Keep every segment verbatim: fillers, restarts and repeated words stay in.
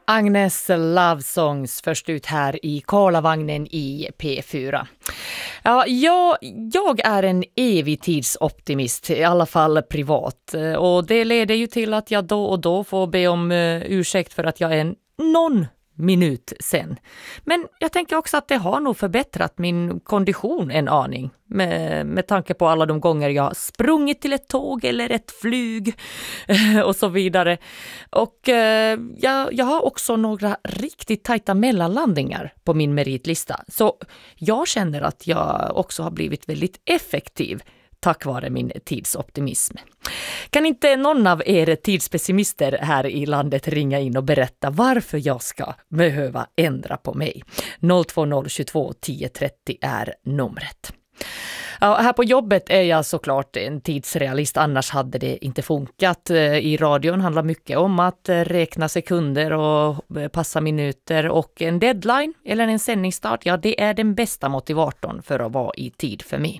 Agnes Love Songs först ut här i Karlavagnen i P fyra. Ja, jag, jag är en evig tidsoptimist, i alla fall privat. Och det leder ju till att jag då och då får be om uh, ursäkt för att jag är en någon minut sen. Men jag tänker också att det har nog förbättrat min kondition en aning. Med, med tanke på alla de gånger jag har sprungit till ett tåg eller ett flyg och så vidare. Och eh, jag, jag har också några riktigt tajta mellanlandningar på min meritlista. Så jag känner att jag också har blivit väldigt effektiv tack vare min tidsoptimism. Kan inte någon av er tidspessimister här i landet ringa in och berätta varför jag ska behöva ändra på mig? noll två noll tjugotvå tio trettio är numret. Ja, här på jobbet är jag såklart en tidsrealist, annars hade det inte funkat. I radion handlar mycket om att räkna sekunder och passa minuter, och en deadline eller en sändningsstart, ja, det är den bästa motivatorn för att vara i tid för mig.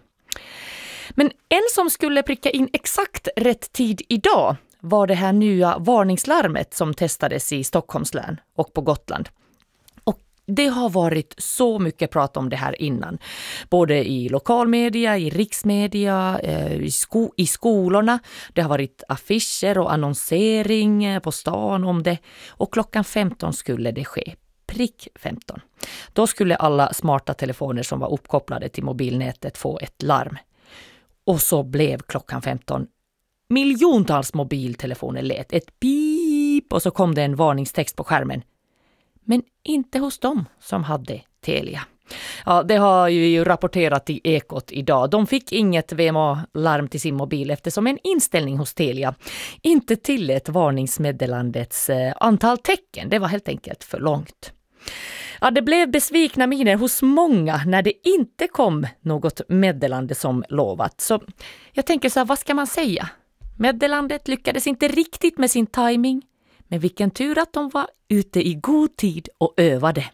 Men en som skulle pricka in exakt rätt tid idag var det här nya varningslarmet som testades i Stockholms län och på Gotland. Och det har varit så mycket prat om det här innan. Både i lokalmedia, i riksmedia, i, sko- i skolorna. Det har varit affischer och annonsering på stan om det. Och klockan femton skulle det ske. Prick femton. Då skulle alla smarta telefoner som var uppkopplade till mobilnätet få ett larm. Och så blev klockan femton. Miljontals mobiltelefoner lät ett pip och så kom det en varningstext på skärmen. Men inte hos dem som hade Telia. Ja, det har ju rapporterat i Ekot idag. De fick inget V M A-larm till sin mobil eftersom en inställning hos Telia inte tillät varningsmeddelandets antal tecken. Det var helt enkelt för långt. Ja, det blev besvikna miner hos många när det inte kom något meddelande som lovat. Så jag tänker så här, vad ska man säga? Meddelandet lyckades inte riktigt med sin timing, men vilken tur att de var ute i god tid och övade.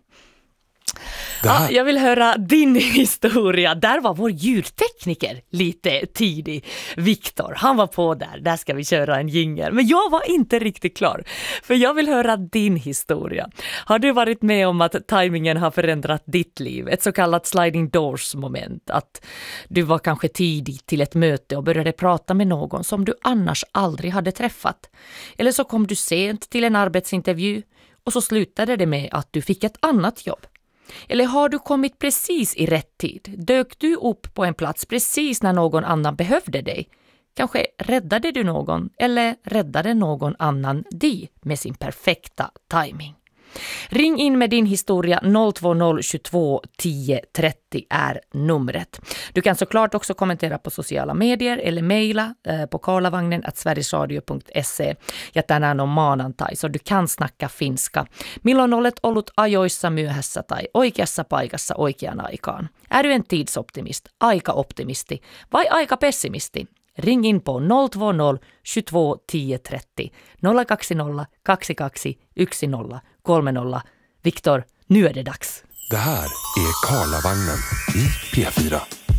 Ja, jag vill höra din historia. Där var vår ljudtekniker lite tidig. Viktor, han var på där. Där ska vi köra en jingle. Men jag var inte riktigt klar. För jag vill höra din historia. Har du varit med om att timingen har förändrat ditt liv? Ett så kallat sliding doors moment. Att du var kanske tidig till ett möte och började prata med någon som du annars aldrig hade träffat. Eller så kom du sent till en arbetsintervju och så slutade det med att du fick ett annat jobb. Eller har du kommit precis i rätt tid? Dök du upp på en plats precis när någon annan behövde dig? Kanske räddade du någon eller räddade någon annan dig med sin perfekta timing? Ring in med din historia. Noll två noll tjugotvå tio trettio är numret. Du kan såklart också kommentera på sociala medier eller mejla eh, på karlavagnen at sverigesradio punkt se. Ja, tänään on maanantai, så du kan snacka finska. Milloin olet ollut ajoissa myöhässä tai oikeassa paikassa oikeaan aikaan? Är du en tidsoptimist, aikaoptimisti vai aikapessimisti? Ring in på noll två noll tjugotvå tio trettio noll två noll två två ett noll tre noll. Viktor, nu är det dags. Det här är Karlavagnen i P fyra.